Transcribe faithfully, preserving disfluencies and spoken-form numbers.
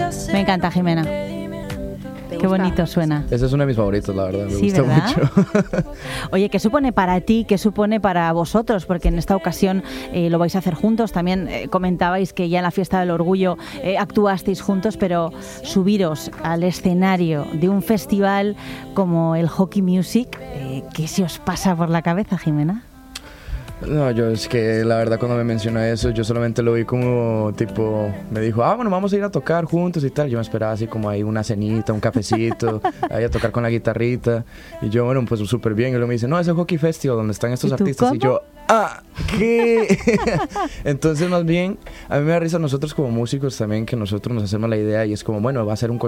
Me encanta, Jimena. Qué bonito suena. Ese es uno de mis favoritos, la verdad. Me Sí, gusta ¿verdad? mucho. Oye, ¿qué supone para ti? ¿Qué supone para vosotros? Porque en esta ocasión eh, lo vais a hacer juntos. También eh, comentabais que ya en la Fiesta del Orgullo eh, actuasteis juntos, pero subiros al escenario de un festival como el Hockey Music, eh, ¿qué se os pasa por la cabeza, Jimena? No, yo es que la verdad cuando me mencionó eso, yo solamente lo vi como tipo, me dijo, ah, bueno, vamos a ir a tocar juntos y tal. Yo me esperaba así como ahí una cenita, un cafecito, ahí a tocar con la guitarrita. Y yo, bueno, pues súper bien. Y luego me dice, no, es el Hockey Festival donde están estos ¿Y tú, artistas. cómo? Y yo, ah, ¿qué? Entonces, más bien, a mí me da risa nosotros como músicos también, que nosotros nos hacemos la idea y es como, bueno, va a ser un